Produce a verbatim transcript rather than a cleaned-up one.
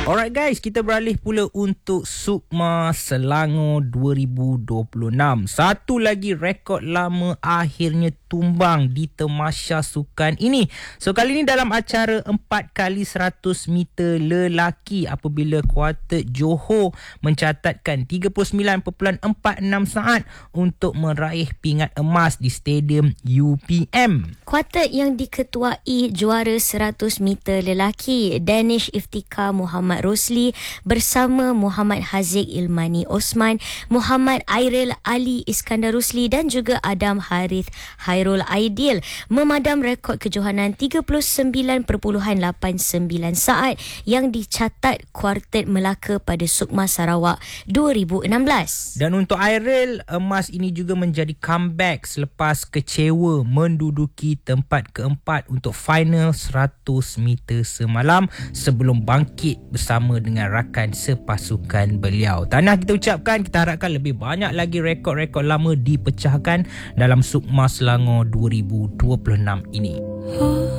Alright guys, kita beralih pula untuk Sukma Selangor dua ribu dua puluh enam. Satu lagi rekod lama akhirnya tumbang di Tamasya Sukan ini. So kali ini dalam acara empat kali seratus meter lelaki apabila kuartet Johor mencatatkan tiga puluh sembilan perpuluhan empat enam saat untuk meraih pingat emas di Stadium U P M. Kuartet yang diketuai juara seratus meter lelaki Danish Iftikhar Muhammad Rosli bersama Muhammad Haziq Ilmani Osman, Muhammad Airil Ali Iskandar Rusli dan juga Adam Harith Hairul Aidil memadam rekod kejohanan tiga puluh sembilan perpuluhan lapan sembilan saat yang dicatat kuartet Melaka pada Sukma Sarawak dua ribu enam belas. Dan untuk Airil, emas ini juga menjadi comeback selepas kecewa menduduki tempat keempat untuk final seratus meter semalam sebelum bangkit bersama dengan rakan sepasukan beliau. Tahniah kita ucapkan, kita harapkan lebih banyak lagi rekod-rekod lama dipecahkan dalam Sukma Selangor dua ribu dua puluh enam ini.